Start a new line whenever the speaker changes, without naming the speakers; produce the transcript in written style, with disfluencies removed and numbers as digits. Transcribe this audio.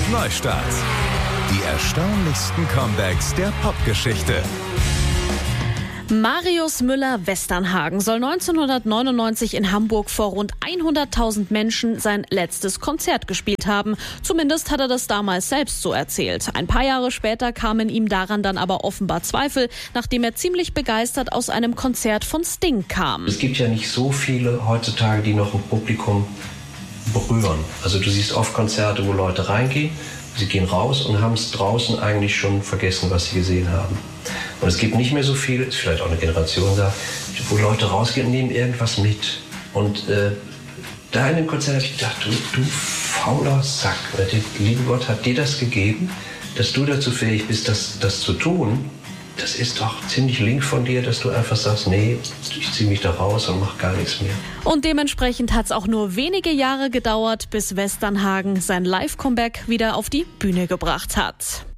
Neustart. Die erstaunlichsten Comebacks der Popgeschichte.
Marius Müller-Westernhagen soll 1999 in Hamburg vor rund 100.000 Menschen sein letztes Konzert gespielt haben. Zumindest hat er das damals selbst so erzählt. Ein paar Jahre später kamen ihm daran dann aber offenbar Zweifel, nachdem er ziemlich begeistert aus einem Konzert von Sting kam.
Es gibt ja nicht so viele heutzutage, die noch ein Publikum berühren. Also du siehst oft Konzerte, wo Leute reingehen, sie gehen raus und haben es draußen eigentlich schon vergessen, was sie gesehen haben. Und es gibt nicht mehr so viel, ist vielleicht auch eine Generation da, wo Leute rausgehen und nehmen irgendwas mit. Und da in dem Konzert habe ich gedacht, du fauler Sack, der liebe Gott hat dir das gegeben, dass du dazu fähig bist, das zu tun. Das ist doch ziemlich link von dir, dass du einfach sagst, nee, ich ziehe mich da raus und mache gar nichts mehr.
Und dementsprechend hat es auch nur wenige Jahre gedauert, bis Westernhagen sein Live-Comeback wieder auf die Bühne gebracht hat.